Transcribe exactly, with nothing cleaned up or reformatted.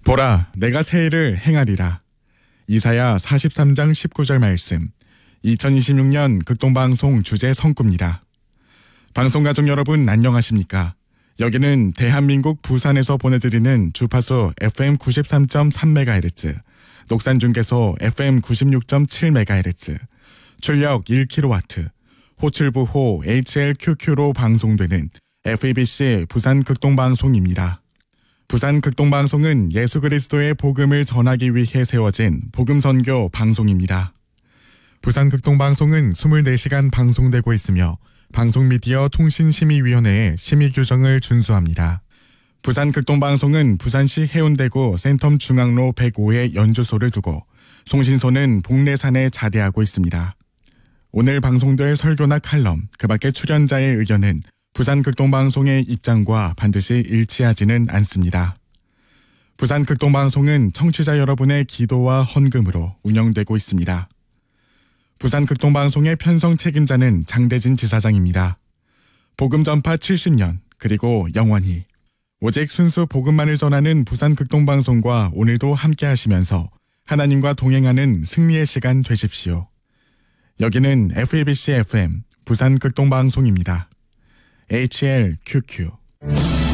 보라, 내가 새 일을 행하리라. 이사야 사십삼 장 십구 절 말씀. 이천이십육 년 극동방송 주제 성구입니다. 방송가족 여러분 안녕하십니까? 여기는 대한민국 부산에서 보내드리는 주파수 에프엠 구십삼 점 삼 메가헤르츠, 녹산중계소 에프엠 구십육 점 칠 메가헤르츠, 출력 일 킬로와트, 호출부호 에이치엘큐큐로 방송되는 에프이비씨 부산 극동방송입니다. 부산 극동방송은 예수 그리스도의 복음을 전하기 위해 세워진 복음선교 방송입니다. 부산 극동방송은 이십사 시간 방송되고 있으며 방송미디어 통신심의위원회의 심의규정을 준수합니다. 부산 극동방송은 부산시 해운대구 센텀 중앙로 백오에 연주소를 두고 송신소는 복례산에 자리하고 있습니다. 오늘 방송될 설교나 칼럼, 그 밖의 출연자의 의견은 부산 극동방송의 입장과 반드시 일치하지는 않습니다. 부산 극동방송은 청취자 여러분의 기도와 헌금으로 운영되고 있습니다. 부산 극동방송의 편성 책임자는 장대진 지사장입니다. 복음 전파 칠십 년, 그리고 영원히 오직 순수 복음만을 전하는 부산 극동방송과 오늘도 함께 하시면서 하나님과 동행하는 승리의 시간 되십시오. 여기는 에프이비씨 에프엠 부산 극동방송입니다. 에이치엘큐큐